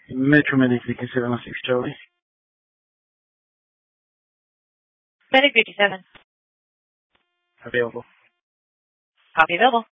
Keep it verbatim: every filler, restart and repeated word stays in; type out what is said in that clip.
Metro Medic Beacon seven oh six Charlie. Medic fifty-seven. Available. Copy available.